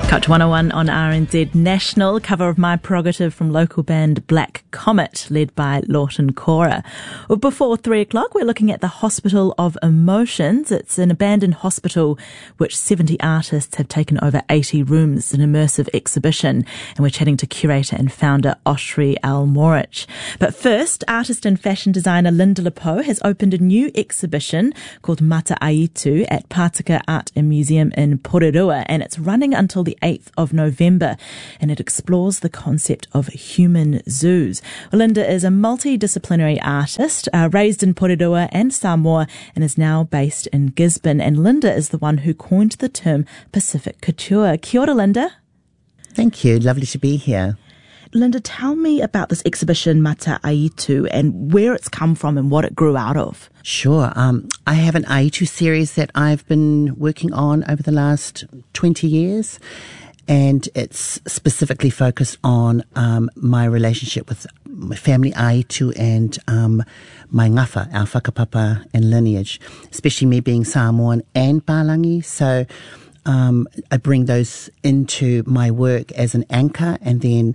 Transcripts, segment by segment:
Culture 101 on RNZ National, cover of My Prerogative from local band Black Comet, led by Lawton Cora. Before 3 o'clock, we're looking at the Hospital of Emotions. It's an abandoned hospital which 70 artists have taken over 80 rooms, an immersive exhibition. And we're chatting to curator and founder Oshri Al-Morich. But first, artist and fashion designer Linda Lepoe has opened a new exhibition called Mata Aitu at Pātika Art and Museum in Porirua, and it's running until the 8th of November, and it explores the concept of human zoos. Well, Linda is a multidisciplinary artist, raised in Porirua and Samoa, and is now based in Gisborne. And Linda is the one who coined the term Pacific Couture. Kia ora, Linda. Thank you. Lovely to be here. Linda, tell me about this exhibition Mata Aitu and where it's come from and what it grew out of. Sure. I have an Aitu series that I've been working on over the last 20 years, and it's specifically focused on my relationship with my family Aitu and my ngafa, our whakapapa and lineage, especially me being Samoan and Palangi. So I bring those into my work as an anchor and then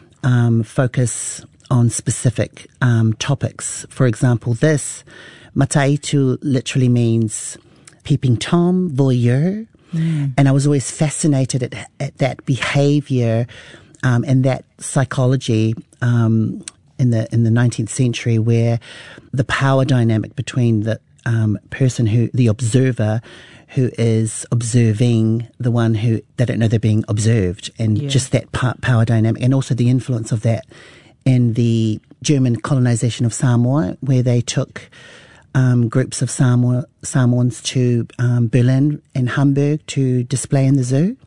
focus on specific topics. For example, this Mata Aitu literally means peeping Tom, voyeur. And I was always fascinated at that behavior and that psychology in the 19th century, where the power dynamic between the person the observer, who is observing the one who they don't know they're being observed, and just that power dynamic, and also the influence of that in the German colonization of Samoa, where they took groups of Samoans to Berlin and Hamburg to display in the zoo,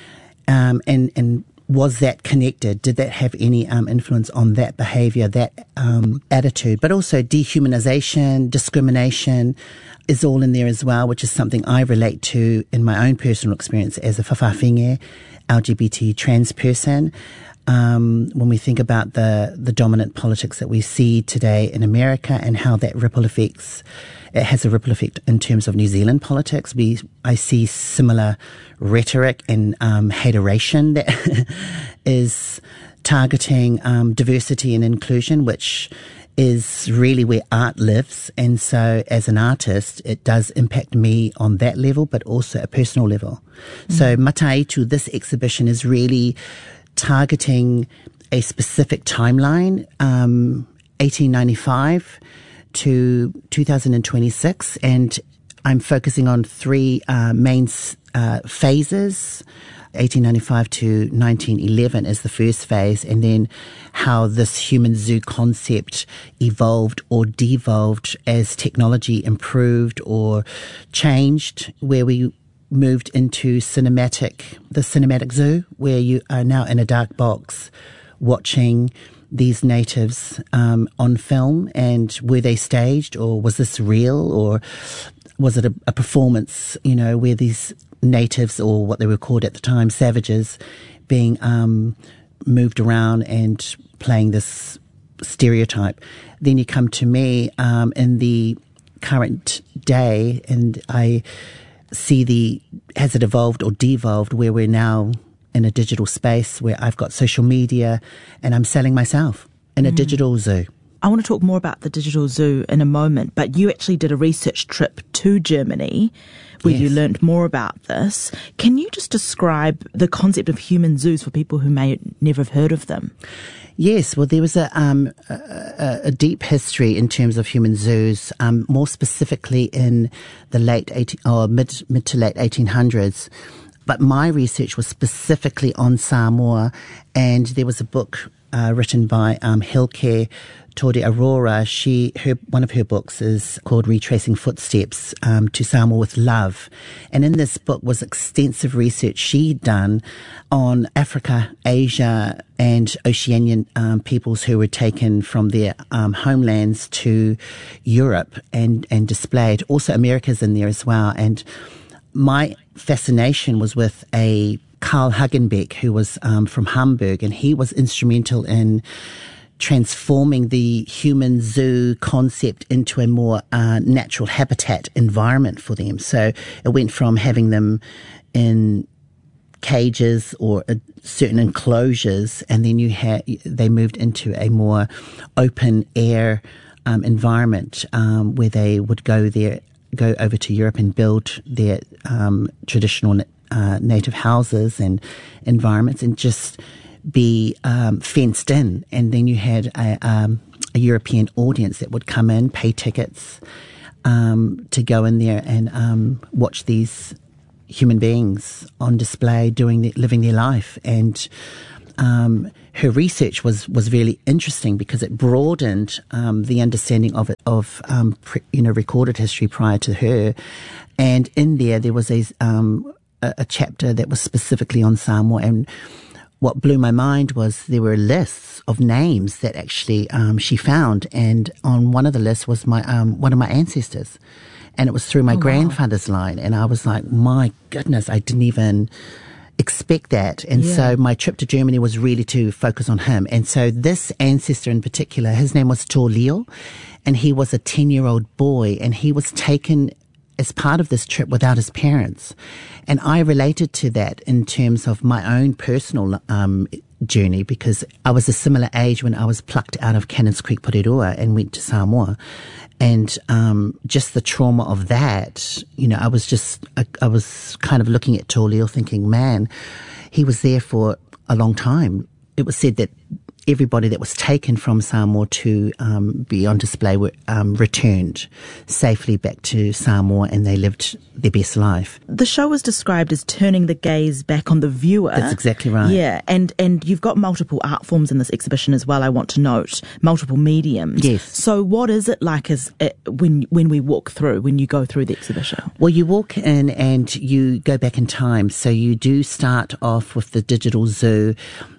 and was that connected? Did that have any influence on that behaviour, that attitude? But also dehumanization, discrimination is all in there as well, which is something I relate to in my own personal experience as a whawhawhinge, LGBT trans person. When we think about the dominant politics that we see today in America and how that it has a ripple effect in terms of New Zealand politics. I see similar rhetoric and hateration that is targeting diversity and inclusion, which is really where art lives. And so as an artist, it does impact me on that level, but also a personal level. So Mata Aitu, this exhibition is really targeting a specific timeline, 1895 to 2026, and I'm focusing on three main phases. 1895 to 1911 is the first phase, and then how this human zoo concept evolved or devolved as technology improved or changed, where we moved into the cinematic zoo, where you are now in a dark box watching these natives on film, and were they staged, or was this real, or was it a performance, where these natives, or what they were called at the time, savages, being moved around and playing this stereotype. Then you come to me in the current day, and I see has it evolved or devolved, where we're now in a digital space where I've got social media and I'm selling myself in a digital zoo. I want to talk more about the digital zoo in a moment, but you actually did a research trip to Germany where you learnt more about this. Can you just describe the concept of human zoos for people who may never have heard of them? Yes, well, there was a deep history in terms of human zoos, more specifically in the mid to late 1800s. But my research was specifically on Samoa, and there was a book written by Hilke Tode Aurora. One of her books is called Retracing Footsteps to Samoa with Love. And in this book was extensive research she'd done on Africa, Asia, and Oceanian peoples who were taken from their homelands to Europe and displayed. Also, America's in there as well. And my fascination was with a Karl Hagenbeck, who was from Hamburg, and he was instrumental in transforming the human zoo concept into a more natural habitat environment for them. So it went from having them in cages or certain enclosures, and then they moved into a more open air environment where they would go over to Europe and build their traditional native houses and environments and just be fenced in. And then you had a European audience that would come in, pay tickets to go in there and watch these human beings on display living their life. And her research was really interesting because it broadened the understanding of recorded history prior to her. And in there was a chapter that was specifically on Samoa. And what blew my mind was there were lists of names that actually she found, and on one of the lists was one of my ancestors, and it was through my grandfather's line. And I was like, my goodness, I didn't even expect that. And so my trip to Germany was really to focus on him. And so this ancestor in particular, his name was Tō Leo, and he was a 10-year-old boy, and he was taken as part of this trip without his parents. And I related to that in terms of my own personal journey, because I was a similar age when I was plucked out of Cannons Creek, Porirua, and went to Samoa. And just the trauma of that, I was kind of looking at Tō Leo thinking, man, he was there for a long time. It was said that everybody that was taken from Samoa to be on display were returned safely back to Samoa, and they lived their best life. The show was described as turning the gaze back on the viewer. That's exactly right. Yeah, and you've got multiple art forms in this exhibition as well, I want to note, multiple mediums. Yes. So what is it like when we walk through, when you go through the exhibition? Well, you walk in and you go back in time. So you do start off with the digital zoo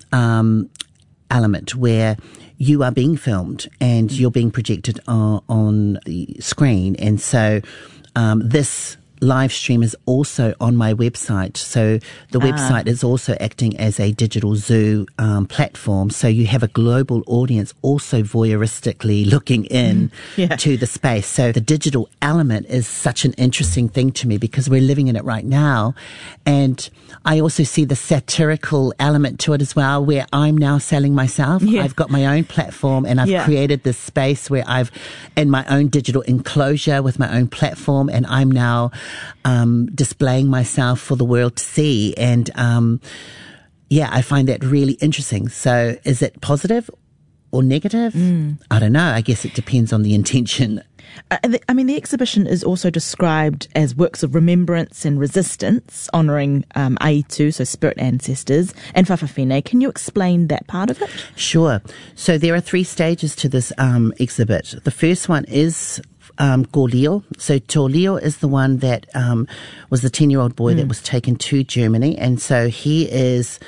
element where you are being filmed and you're being projected on the screen. And so this live stream is also on my website. So the website is also acting as a digital zoo platform. So you have a global audience also voyeuristically looking in to the space. So the digital element is such an interesting thing to me because we're living in it right now. And I also see the satirical element to it as well, where I'm now selling myself. Yeah. I've got my own platform, and I've created this space where I've in my own digital enclosure with my own platform, and I'm now displaying myself for the world to see. And I find that really interesting. So is it positive or negative? I don't know. I guess it depends on the intention. The exhibition is also described as works of remembrance and resistance, honouring Aitu, so spirit ancestors, and Whawhawhine. Can you explain that part of it? Sure. So there are 3 stages to this exhibit. The first one is Ko Leo. So Tō Leo is the one that was the 10-year-old boy that was taken to Germany, and so he is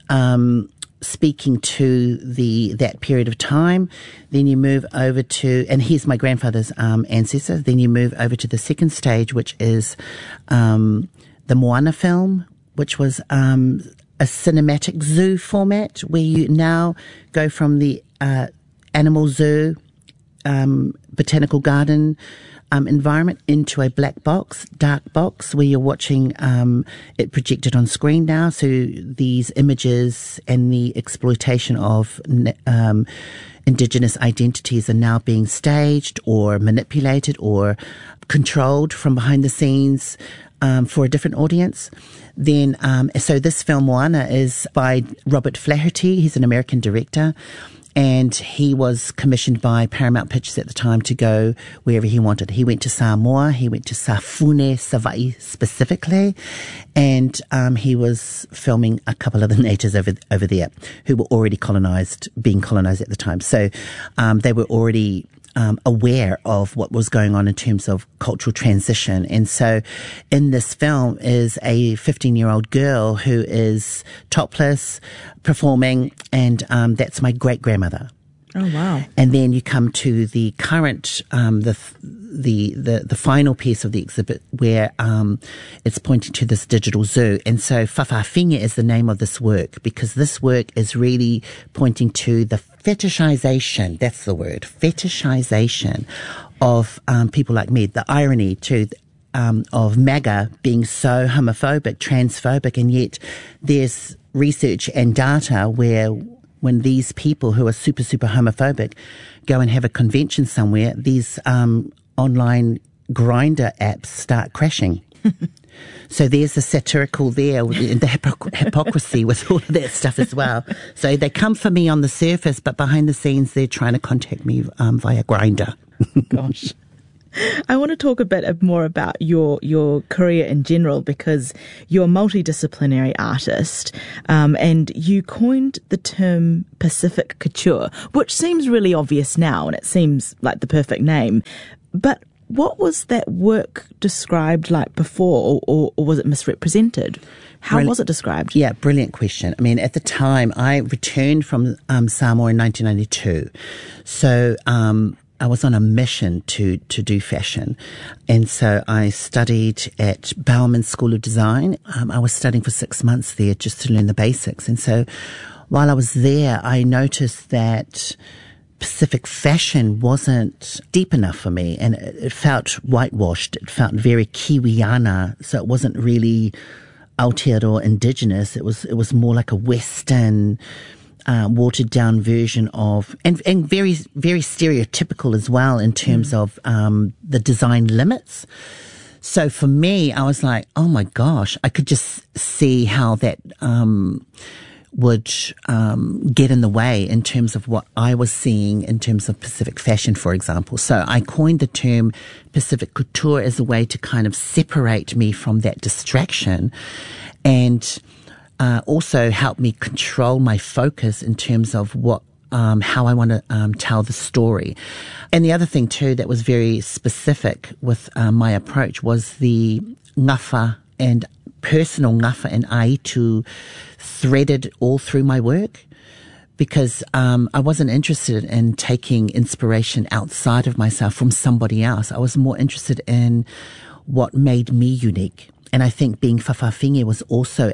speaking to that period of time. Then you move over to, and he's my grandfather's ancestor. Then you move over to the second stage, which is the Moana film, which was a cinematic zoo format, where you now go from the animal zoo, botanical garden environment into a black box, dark box, where you're watching it projected on screen now. So these images and the exploitation of Indigenous identities are now being staged or manipulated or controlled from behind the scenes for a different audience. Then, so this film Moana is by Robert Flaherty. He's an American director. And he was commissioned by Paramount Pictures at the time to go wherever he wanted. He went to Samoa, he went to Safune, Savaii specifically, and he was filming a couple of the natives over there who were already being colonized at the time. So they were already aware of what was going on in terms of cultural transition. And so in this film is a 15-year-old girl who is topless, performing, and that's my great-grandmother. Oh, wow. And then you come to the current, the final piece of the exhibit where it's pointing to this digital zoo. And so Whawhawhine is the name of this work, because this work is really pointing to the fetishization, that's the word, fetishization of people like me. The irony too, of MAGA being so homophobic, transphobic, and yet there's research and data where when these people who are super, super homophobic go and have a convention somewhere, these online Grindr apps start crashing. So there's the satirical there, the hypocrisy with all of that stuff as well. So they come for me on the surface, but behind the scenes, they're trying to contact me via Grindr. Gosh. I want to talk a bit more about your career in general, because you're a multidisciplinary artist, and you coined the term Pacific Couture, which seems really obvious now, and it seems like the perfect name. But what was that work described like before, or was it misrepresented? How was it described? Yeah, brilliant question. I mean, at the time, I returned from Samoa in 1992. So I was on a mission to do fashion. And so I studied at Bauman School of Design. I was studying for 6 months there just to learn the basics. And so while I was there, I noticed that Pacific fashion wasn't deep enough for me, and it felt whitewashed. It felt very Kiwiana, so it wasn't really Aotearoa indigenous. It was more like a Western, watered down version of, and very, very stereotypical as well in terms of the design limits. So for me, I was like, oh my gosh, I could just see how that would get in the way in terms of what I was seeing in terms of Pacific fashion, for example. So I coined the term Pacific Couture as a way to kind of separate me from that distraction, and also help me control my focus in terms of what how I want to tell the story. And the other thing too that was very specific with my approach was the ngafa and personal ngafa and aitu threaded all through my work, because I wasn't interested in taking inspiration outside of myself from somebody else. I was more interested in what made me unique. And I think being whawhawhingi was also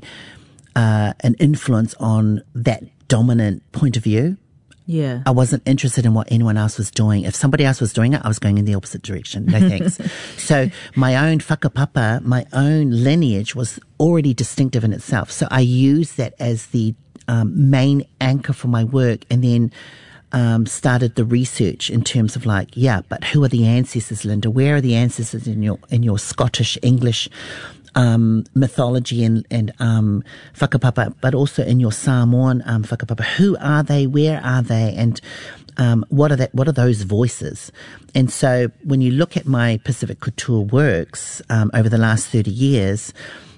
an influence on that dominant point of view. Yeah. I wasn't interested in what anyone else was doing. If somebody else was doing it, I was going in the opposite direction. No thanks. So my own whakapapa, my own lineage was already distinctive in itself. So I used that as the main anchor for my work, and then started the research in terms of like, yeah, but who are the ancestors, Linda? Where are the ancestors in your Scottish, English mythology and whakapapa, but also in your Samoan whakapapa? Who are they? Where are they? And what are those voices? And so when you look at my Pacific Couture works over the last 30 years,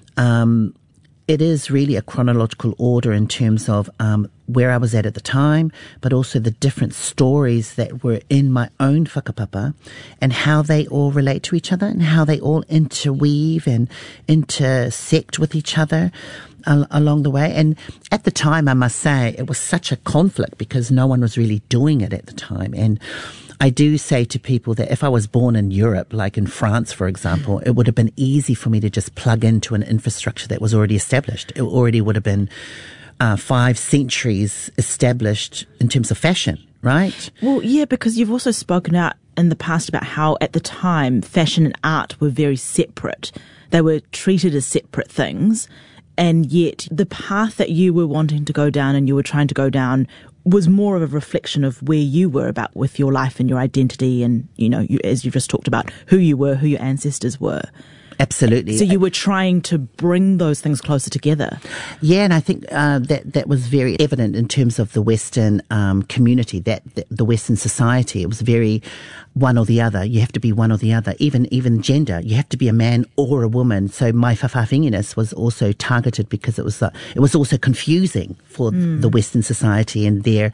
it is really a chronological order in terms of where I was at the time, but also the different stories that were in my own whakapapa and how they all relate to each other and how they all interweave and intersect with each other along the way. And at the time, I must say, it was such a conflict because no one was really doing it at the time. And I do say to people that if I was born in Europe, like in France, for example, it would have been easy for me to just plug into an infrastructure that was already established. It already would have been 5 centuries established in terms of fashion, right? Well, yeah, because you've also spoken out in the past about how at the time fashion and art were very separate. They were treated as separate things, and yet the path that you were wanting to go down and you were trying to go down was more of a reflection of where you were about with your life and your identity, and, you know, as you just talked about, who you were, who your ancestors were. Absolutely. So you were trying to bring those things closer together. Yeah, and I think that was very evident in terms of the Western community, that the Western society. It was very one or the other. You have to be one or the other. Even gender, you have to be a man or a woman. So my whawhawhinginess was also targeted because it was also confusing for the Western society and their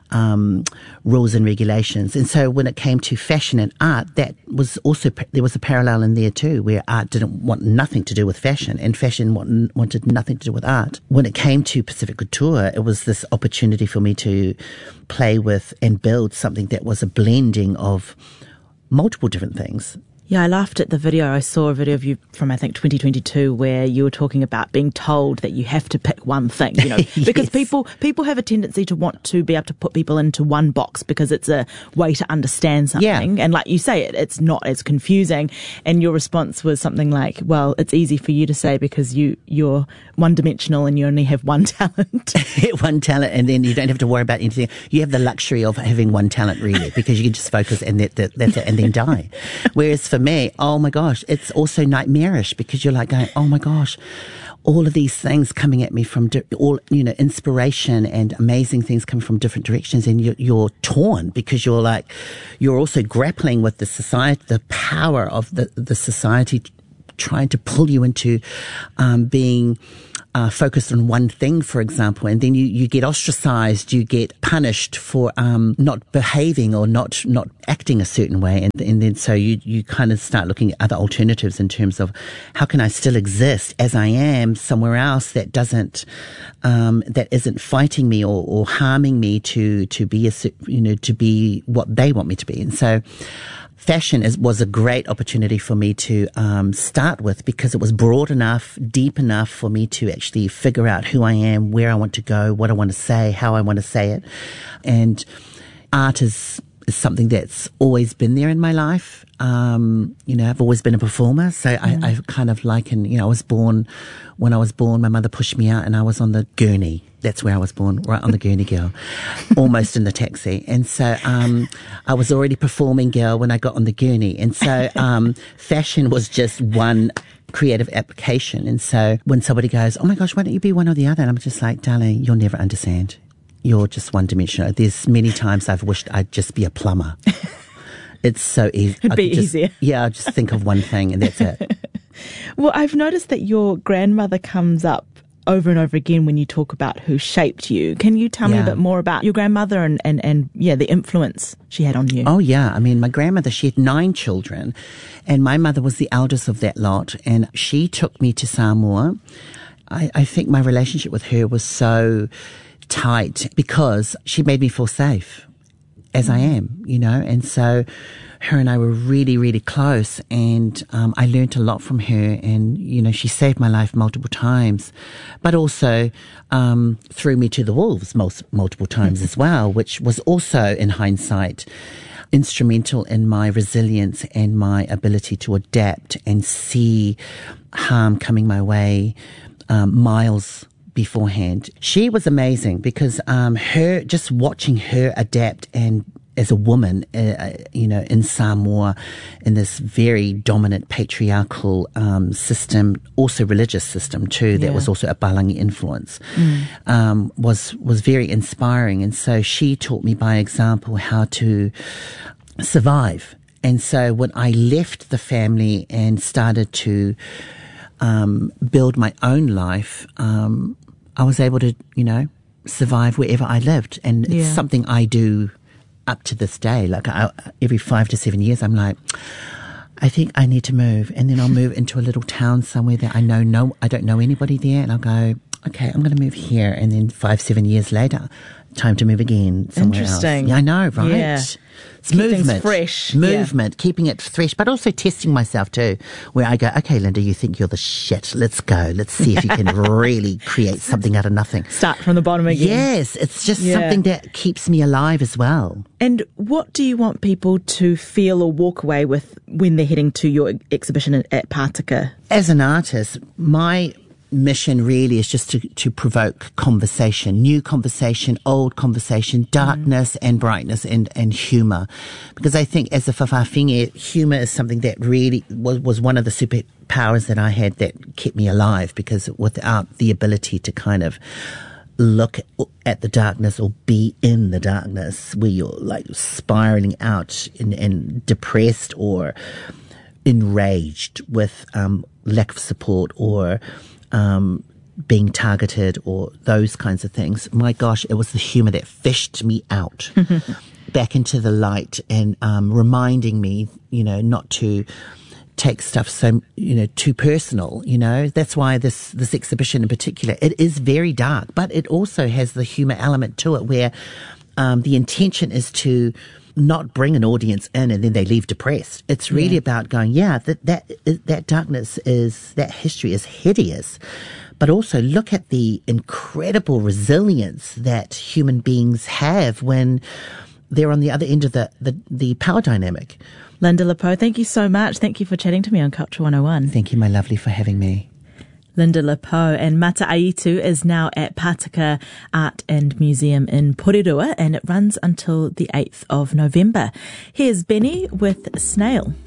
rules and regulations. And so when it came to fashion and art, that was also, there was a parallel in there too, where art didn't want nothing to do with fashion and fashion wanted nothing to do with art. When it came to Pacific Couture, it was this opportunity for me to play with and build something that was a blending of multiple different things. Yeah, I laughed at the video. I saw a video of you from, I think, 2022, where you were talking about being told that you have to pick one thing, you know, because people have a tendency to want to be able to put people into one box because it's a way to understand something. And like you say, it's not as confusing. And your response was something like, well, it's easy for you to say because you're one-dimensional and you only have one talent. One talent, and then you don't have to worry about anything. You have the luxury of having one talent, really, because you can just focus and that's it, and then die. Whereas for me, oh my gosh, it's also nightmarish because you're like going, oh my gosh, all of these things coming at me from inspiration and amazing things coming from different directions, and you're torn because you're also grappling with the society, the power of the society trying to pull you into being focused on one thing, for example, and then you get ostracized, you get punished for not behaving or not acting a certain way, and then so you kind of start looking at other alternatives in terms of how can I still exist as I am somewhere else that doesn't that isn't fighting me or harming me to be to be what they want me to be. And so fashion was a great opportunity for me to start with because it was broad enough, deep enough for me to actually figure out who I am, where I want to go, what I want to say, how I want to say it. And art is something that's always been there in my life. I've always been a performer. So I kind of liken, when I was born, my mother pushed me out and I was on the gurney. That's where I was born, right on the gurney, girl, almost in the taxi. And so I was already performing, girl, when I got on the gurney. And so fashion was just one creative application. And so when somebody goes, oh my gosh, why don't you be one or the other? And I'm just like, darling, you'll never understand. You're just one-dimensional. There's many times I've wished I'd just be a plumber. It's so easy. It'd be easier. Yeah, I just think of one thing and that's it. Well, I've noticed that your grandmother comes up over and over again when you talk about who shaped you. Can you tell me a bit more about your grandmother and the influence she had on you? Oh, yeah. I mean, my grandmother, she had 9 children, and my mother was the eldest of that lot, and she took me to Samoa. I think my relationship with her was so tight because she made me feel safe as I am, and so her and I were really, really close, and I learned a lot from her, and she saved my life multiple times, but also threw me to the wolves multiple times as well, which was also, in hindsight, instrumental in my resilience and my ability to adapt and see harm coming my way miles beforehand. She was amazing because just watching her adapt and as a woman, in Samoa, in this very dominant patriarchal system, also religious system too, that was also a Palangi influence, was very inspiring. And so she taught me by example how to survive. And so when I left the family and started to build my own life, I was able to, survive wherever I lived. And it's something I do up to this day. Like every 5 to 7 years, I'm like, I think I need to move. And then I'll move into a little town somewhere that I don't know anybody there. And I'll go, okay, I'm going to move here. And then 5-7 years later, time to move again somewhere Interesting. else. Yeah, I know, right? Yeah. It's movement. Fresh. Keeping it fresh, but also testing myself too, where I go, okay, Linda, you think you're the shit. Let's go. Let's see if you can really create something out of nothing. Start from the bottom again. Yes, it's just something that keeps me alive as well. And what do you want people to feel or walk away with when they're heading to your exhibition at Pātaka? As an artist, my mission really is just to provoke conversation, new conversation, old conversation, darkness and brightness and humour. Because I think as a whawhawhinge, humour is something that really was one of the superpowers that I had that kept me alive, because without the ability to kind of look at the darkness or be in the darkness where you're like spiraling out and depressed or enraged with lack of support or being targeted or those kinds of things. My gosh, it was the humour that fished me out back into the light and reminding me, not to take stuff so, too personal, That's why this exhibition in particular, it is very dark, but it also has the humour element to it where the intention is to not bring an audience in and then they leave depressed. It's really about going, that darkness that history is hideous. But also look at the incredible resilience that human beings have when they're on the other end of the power dynamic. Linda Lepoe, thank you so much. Thank you for chatting to me on Culture 101. Thank you, my lovely, for having me. Linda Lepoe, and Mata Aitu is now at Pātaka Art and Museum in Porirua, and it runs until the 8th of November. Here's Benny with Snail.